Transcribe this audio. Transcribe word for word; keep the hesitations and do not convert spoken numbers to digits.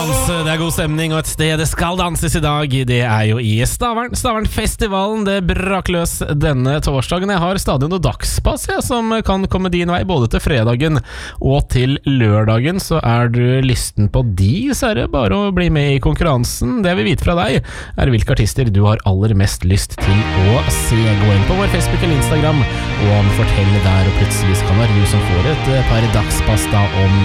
dans, det er god stemning, og et sted det skal danses i dag, det er jo i Stavern. Stavernfestivalen, det brak løs denne torsdagen. Jeg har stadig noe dagspass ja, som kan komme din vei, både til fredagen og til lørdagen. Så er du lysten på de, så er det bare å bli med i konkurransen. Det jeg vil vite fra deg, er hvilke artister du har aller mest lyst til å se. Gå inn på vår Facebook eller Instagram, og fortell der, og plutselig kan det være du som får et par dagspass da om